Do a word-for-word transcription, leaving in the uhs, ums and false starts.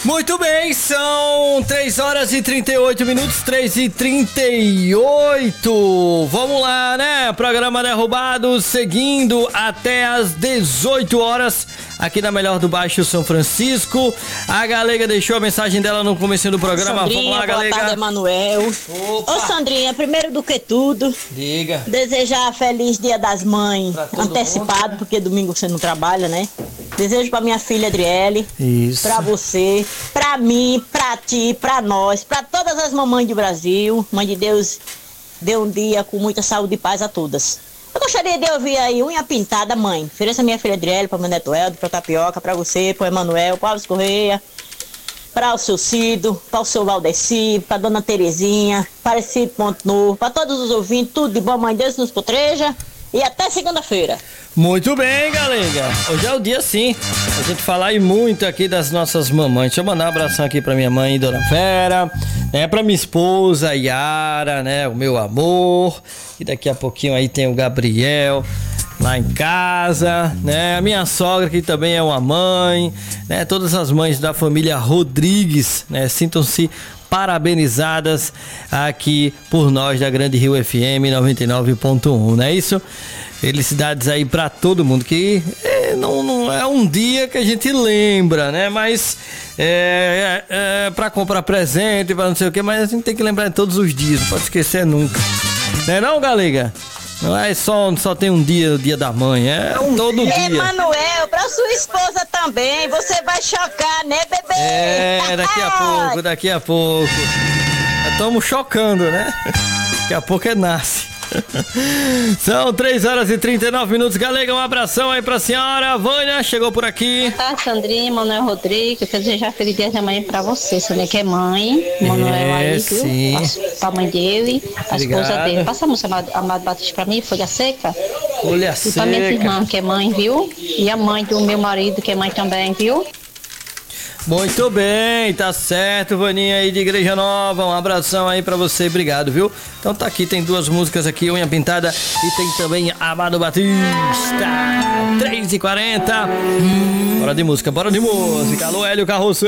Muito bem, são três horas e trinta e oito minutos, três e trinta e oito. Vamos lá, né? Programa Derrubado seguindo até as dezoito horas aqui na Melhor do Baixo São Francisco. A Galega deixou a mensagem dela no começo do programa. Sandrinha, vamos lá, Galega. Boa tarde, Emanuel. Opa. Ô, Sandrinha, primeiro do que tudo, diga. Desejar feliz Dia das Mães antecipado, mundo. Porque domingo você não trabalha, né? Desejo pra minha filha Adriele, Isso. pra você, pra mim, pra ti, pra nós, pra todas as mamães do Brasil. Mãe de Deus, dê um dia com muita saúde e paz a todas. Eu gostaria de ouvir aí unha pintada, mãe. Ofereça a minha filha Adriele, pra meu neto Helder, pra Tapioca, pra você, pro Emanuel, pro Alves Correia, pra o seu Cido, pra o seu Valdeci, pra dona Terezinha, para Cid Ponto Novo, pra todos os ouvintes, tudo de bom, mãe Deus nos protege. E até segunda-feira. Muito bem, Galega. Hoje é o dia sim. A gente falar aí muito aqui das nossas mamães. Deixa eu mandar um abração aqui pra minha mãe, Dona Vera, né? Pra minha esposa, Yara, né? O meu amor. E daqui a pouquinho aí tem o Gabriel lá em casa, né? A minha sogra que também é uma mãe, né? Todas as mães da família Rodrigues, né? Sintam-se parabenizadas aqui por nós da Grande Rio F M noventa e nove ponto um, não é isso? Felicidades aí pra todo mundo, que é, não, não é um dia que a gente lembra, né? Mas é, é, é pra comprar presente, pra não sei o que, mas a gente tem que lembrar todos os dias, não pode esquecer nunca. Não é não, Galega? Não é só, só tem um dia, o dia da mãe, é todo dia. Emanuel, pra sua esposa também, você vai chocar, né, bebê? É, daqui a pouco, daqui a pouco. Estamos chocando, né? Daqui a pouco é nasce. São três horas e trinta e nove minutos. Galega, um abração aí pra senhora. Vânia chegou por aqui. Tá, Sandrinha, Manuel Rodrigues, eu quero desejar feliz dia da mãe pra você, Sandrinha, que é mãe. Manuel é, aí, sim. viu? Pra mãe dele, a Obrigado. esposa dele. Passa a música Amado, Amado Batista pra mim, Folha Seca. Folha E Seca. pra minha irmã, que é mãe, viu? E a mãe do meu marido, que é mãe também, viu? Muito bem, tá certo, Vaninha aí de Igreja Nova, um abração aí pra você, obrigado, viu? Então tá aqui, tem duas músicas aqui, Unha Pintada e tem também Amado Batista, três e quarenta. Bora de música, bora de música, alô Hélio Carroço.